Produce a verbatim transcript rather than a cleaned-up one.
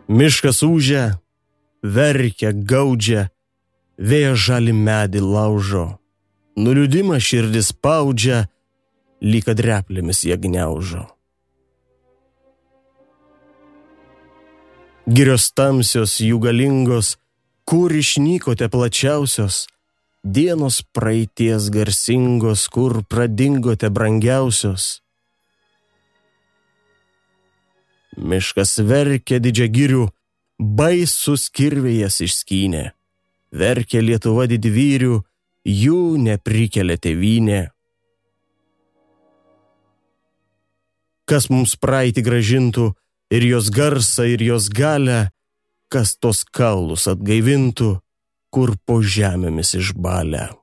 Miškas ūžia, verkia, gaudžia, vėjas žali medį laužo, nuliūdimą širdis spaudžia, lyg kad replėmis jie gniaužo. Girios tamsios, jų galingos, kur išnykote plačiausios, dienos praeities garsingos, kur pradingote brangiausios. Miškas verkia didžia girių, baisus kirvėjas išskynė. Verkia Lietuva didvyrių, jų neprikelia tėvynė. Kas mums praeitį gražintų, ir jos garsą, ir jos galią, kas tos kaulus atgaivintų, kur po žemėmis išbalę.